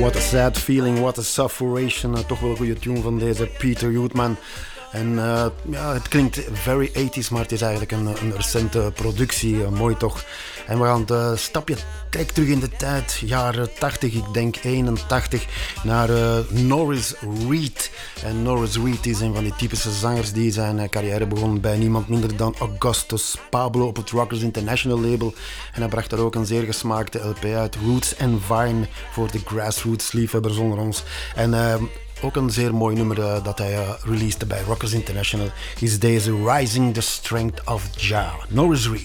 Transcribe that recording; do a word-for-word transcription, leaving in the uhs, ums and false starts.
What a sad feeling, what a sufferation. Uh, toch wel een goede tune van deze Peter Houtman. En uh, ja, het klinkt very eighties, maar het is eigenlijk een, een recente productie. Uh, mooi toch. En we gaan het uh, stapje direct terug in de tijd. Jaren tachtig, ik denk eenentachtig. Naar uh, Norris Reed. En Norris Reed is een van die typische zangers die zijn uh, carrière begon bij niemand minder dan Augustus Pablo op het Rockers International label. En hij bracht daar ook een zeer gesmaakte L P uit. Roots and Vine voor de grassroots liefhebbers onder ons. En... Uh, Ook een zeer mooi nummer uh, dat hij uh, released bij Rockers International is deze Rising the Strength of Jah. Norris Reed.